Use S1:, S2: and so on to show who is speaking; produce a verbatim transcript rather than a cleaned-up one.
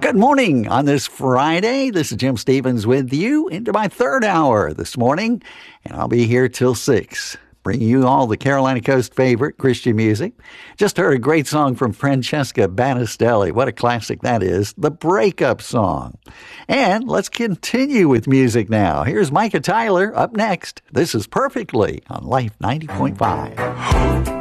S1: Good morning on this Friday. This is Jim Stevens with you into my third hour this morning, and I'll be here till six, bringing you all the Carolina Coast favorite Christian music. Just heard a great song from Francesca Battistelli. What a classic that is, the Breakup Song. And let's continue with music now. Here's Micah Tyler up next. This is Perfectly on Life ninety point five.